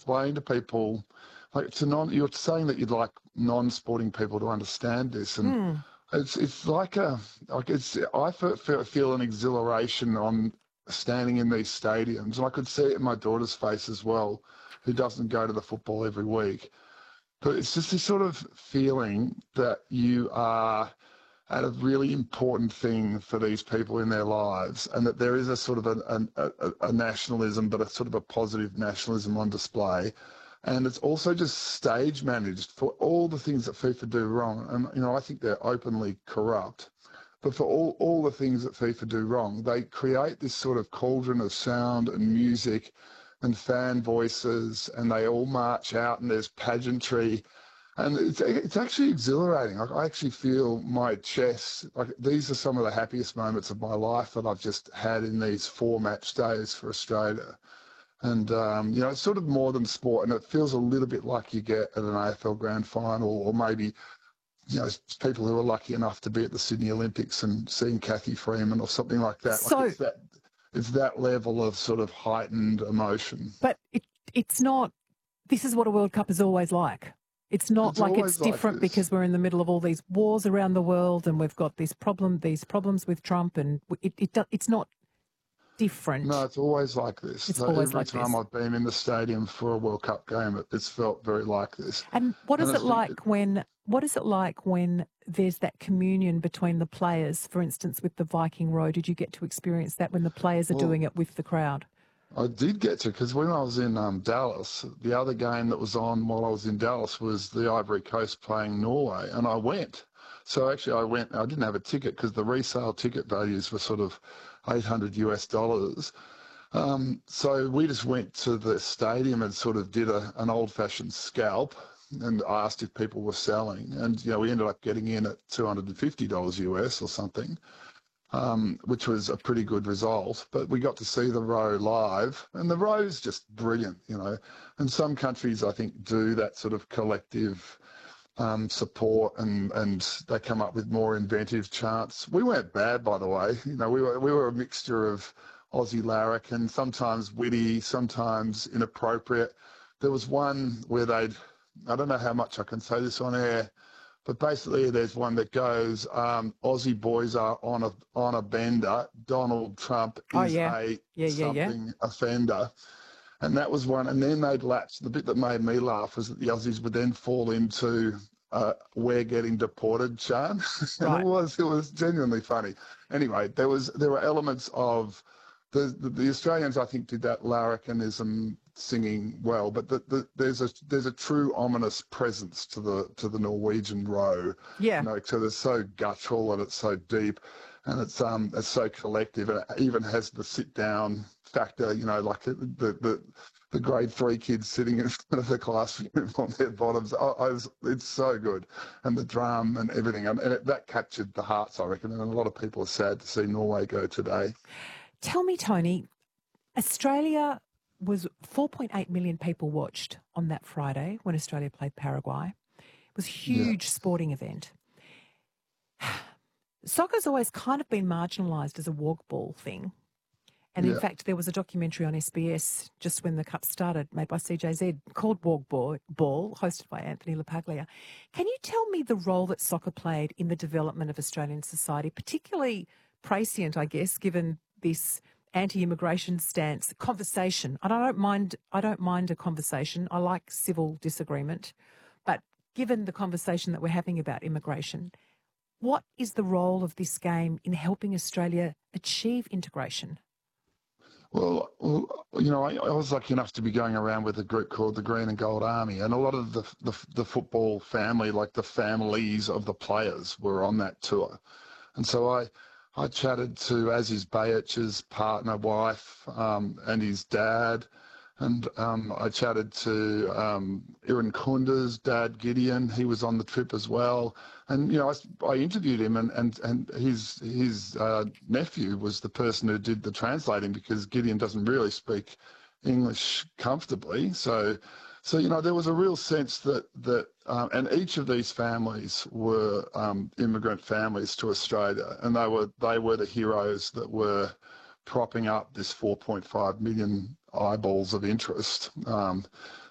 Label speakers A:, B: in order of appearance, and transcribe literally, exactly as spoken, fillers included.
A: explain to people, like to non, you're saying that you'd like non-sporting people to understand this, and
B: Hmm.
A: it's it's like a like it's I fe- fe- feel an exhilaration on standing in these stadiums, and I could see it in my daughter's face as well, who doesn't go to the football every week. But it's just this sort of feeling that you are at a really important thing for these people in their lives, and that there is a sort of a, a, a, a nationalism, but a sort of a positive nationalism on display. And it's also just stage managed for all the things that FIFA do wrong. And, you know, I think they're openly corrupt. But for all, all the things that FIFA do wrong, they create this sort of cauldron of sound and music and fan voices, and they all march out and there's pageantry. And it's, it's actually exhilarating. Like, I actually feel my chest, like these are some of the happiest moments of my life that I've just had in these four match days for Australia. And, um, you know, it's sort of more than sport, and it feels a little bit like you get at an A F L grand final, or maybe, you know, people who are lucky enough to be at the Sydney Olympics and seeing Kathy Freeman or something like that. Like
B: So,
A: it's that, it's that level of sort of heightened emotion.
B: but it, it's not, this is what a World Cup is always like. It's not
A: It's
B: like it's
A: always like
B: different
A: this.
B: because we're in the middle of all these wars around the world and we've got this problem, these problems with Trump, and it, it do- it's not
A: No,
B: different.
A: it's always like this.
B: It's
A: So
B: always
A: every
B: like
A: time
B: this.
A: I've been in the stadium for a World Cup game, it, it's felt very like this.
B: And what
A: And
B: is
A: I
B: it
A: think,
B: like when what is it like when there's that communion between the players? For instance, with the Viking Row, did you get to experience that when the players are doing
A: well,
B: it with the crowd?
A: I did get to, because when I was in um, Dallas, the other game that was on while I was in Dallas was the Ivory Coast playing Norway, and I went. So actually I went, I didn't have a ticket because the resale ticket values were sort of eight hundred U S dollars. Um, so we just went to the stadium and sort of did a, an old-fashioned scalp and asked if people were selling. And, you know, we ended up getting in at two hundred fifty dollars U S or something, um, which was a pretty good result. But we got to see the row live, and the row's just brilliant, you know. And some countries, I think, do that sort of collective um, support, and, and they come up with more inventive chants. We weren't bad, by the way. You know, we were, we were a mixture of Aussie larrikin, sometimes witty, sometimes inappropriate. There was one where they'd, I don't know how much I can say this on air, but basically there's one that goes, um, Aussie boys are on a on a bender. Donald Trump
B: Oh
A: is
B: yeah,
A: a
B: yeah, yeah, yeah.
A: something offender. And that was one. And then they'd latch. The bit that made me laugh was that the Aussies would then fall into uh, "We're getting deported" chant, and it
B: Right.
A: was it was genuinely funny. Anyway, there was there were elements of the the, the Australians, I think, did that larrikinism singing well, but the, the, there's a there's a true ominous presence to the to the Norwegian row.
B: Yeah.
A: You know, so it's so guttural and it's so deep, and it's um it's so collective, and it even has the sit down factor. You know, like the the the grade three kids sitting in front of the classroom on their bottoms. I, I was, it's so good, and the drum and everything, and, and it, that captured the hearts, I reckon. And a lot of people are sad to see Norway go today.
B: Tell me, Tony, Australia was four point eight million people watched on that Friday when Australia played Paraguay. It was a
A: Yeah,
B: huge sporting event. Soccer's always kind of been marginalised as a walk ball thing. And in
A: yeah.
B: fact, there was a documentary on S B S just when the Cup started, made by C J Z, called Walk Ball, Ball, hosted by Anthony LaPaglia. Can you tell me the role that soccer played in the development of Australian society, particularly prescient, I guess, given this anti-immigration stance conversation? And I don't mind, I don't mind a conversation. I like civil disagreement, but given the conversation that we're having about immigration, what is the role of this game in helping Australia achieve integration?
A: Well, well, you know, I, I was lucky enough to be going around with a group called the Green and Gold Army, and a lot of the, the the football family, like the families of the players, were on that tour. And so I I chatted to Aziz Bayic's partner, wife, um, and his dad, and um, I chatted to um, Iran Kunda's dad, Gideon. He was on the trip as well. And, you know, I, I interviewed him, and, and, and his his uh, nephew was the person who did the translating, because Gideon doesn't really speak English comfortably. So, so you know, there was a real sense that, that um, and each of these families were um, immigrant families to Australia, and they were they were the heroes that were propping up this four point five million eyeballs of interest. Um,